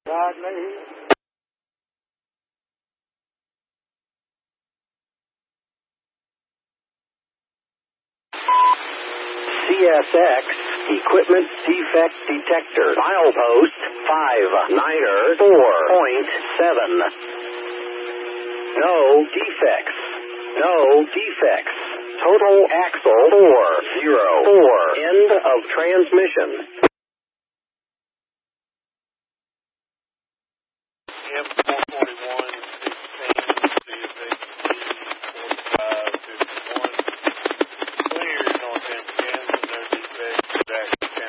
CSX Equipment Defect Detector. Milepost 59er 4.7. No defects. No defects. Total axle 404. End of transmission. Yep.